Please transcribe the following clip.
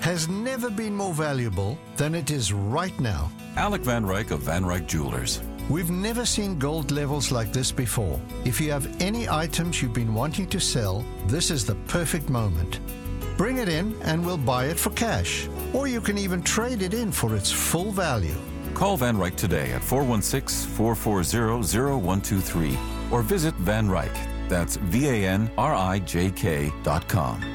has never been more valuable than it is right now. Alec Van Ryk of Van Ryk Jewelers. We've never seen gold levels like this before. If you have any items you've been wanting to sell, this is the perfect moment. Bring it in and we'll buy it for cash. Or you can even trade it in for its full value. Call Van Ryk today at 416-440-0123 or visit Van Ryk. That's VANRIJK.com.